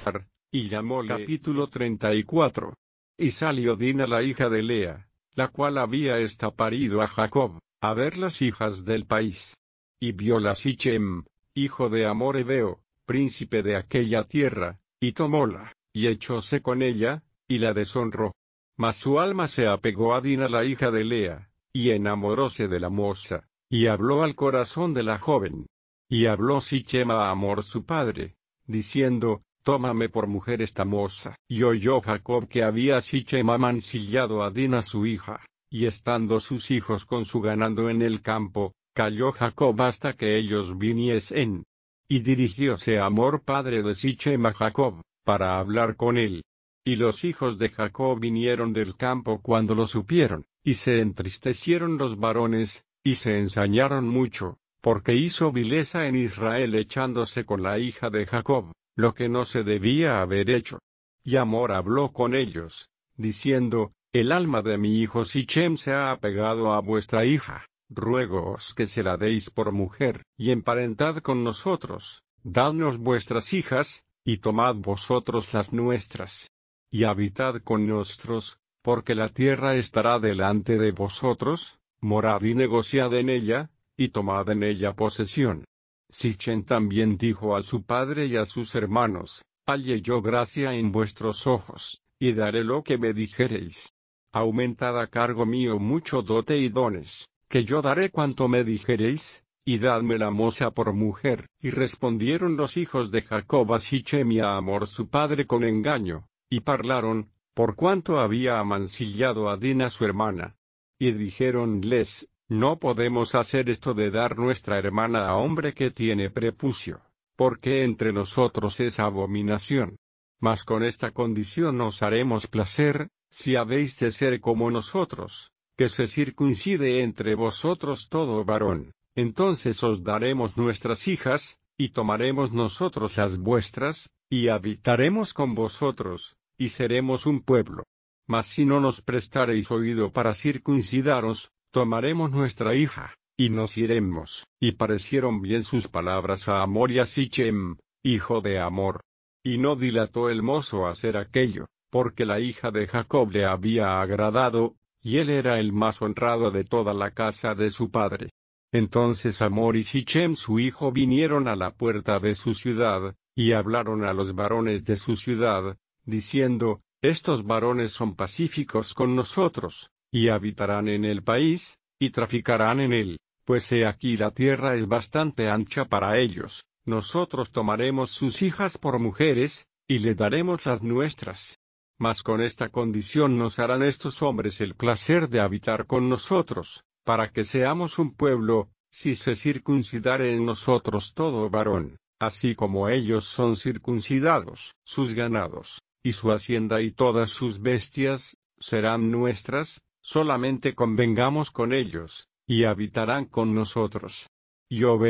Elazar, y llamóle. Capítulo 34. Y salió Dina la hija de Lea, la cual había parido a Jacob, a ver las hijas del país. Y viola Sichem, hijo de Hamor Heveo, príncipe de aquella tierra, y tomóla, y echóse con ella, y la deshonró. Mas su alma se apegó a Dina la hija de Lea, y enamoróse de la moza, y habló al corazón de la joven. Y habló Sichem a Hamor su padre, diciendo, tómame por mujer esta moza. Y oyó Jacob que había Sichem amancillado a Dina su hija, y estando sus hijos con su ganado en el campo, calló Jacob hasta que ellos viniesen. Y dirigióse Hamor padre de Sichem a Jacob, para hablar con él. Y los hijos de Jacob vinieron del campo cuando lo supieron, y se entristecieron los varones, y se ensañaron mucho, porque hizo vileza en Israel echándose con la hija de Jacob, lo que no se debía haber hecho. Y Hamor habló con ellos, diciendo, el alma de mi hijo Sichem se ha apegado a vuestra hija, ruégoos que se la deis por mujer, y emparentad con nosotros, dadnos vuestras hijas, y tomad vosotros las nuestras. Y habitad con nosotros, porque la tierra estará delante de vosotros, morad y negociad en ella, y tomad en ella posesión. Sichem también dijo a su padre y a sus hermanos, halle yo gracia en vuestros ojos, y daré lo que me dijereis. Aumentad a cargo mío mucho dote y dones, que yo daré cuanto me dijereis, y dadme la moza por mujer. Y respondieron los hijos de Jacob a Sichem y a Hamor su padre con engaño, y parlaron, por cuanto había amancillado a Dina su hermana. Y dijéronles, no podemos hacer esto de dar nuestra hermana a hombre que tiene prepucio, porque entre nosotros es abominación. Mas con esta condición os haremos placer, si habéis de ser como nosotros, que se circuncide entre vosotros todo varón, entonces os daremos nuestras hijas, y tomaremos nosotros las vuestras, y habitaremos con vosotros, y seremos un pueblo. Mas si no nos prestareis oído para circuncidaros, tomaremos nuestra hija, y nos iremos. Y parecieron bien sus palabras a Hamor y a Sichem, hijo de Hamor. Y no dilató el mozo a hacer aquello, porque la hija de Jacob le había agradado, y él era el más honrado de toda la casa de su padre. Entonces Hamor y Sichem su hijo vinieron a la puerta de su ciudad, y hablaron a los varones de su ciudad, diciendo, estos varones son pacíficos con nosotros, y habitarán en el país, y traficarán en él, pues he aquí la tierra es bastante ancha para ellos, nosotros tomaremos sus hijas por mujeres, y le daremos las nuestras. Mas con esta condición nos harán estos hombres el placer de habitar con nosotros, para que seamos un pueblo, si se circuncidare en nosotros todo varón, así como ellos son circuncidados. Sus ganados, y su hacienda y todas sus bestias, serán nuestras, solamente convengamos con ellos, y habitarán con nosotros. Y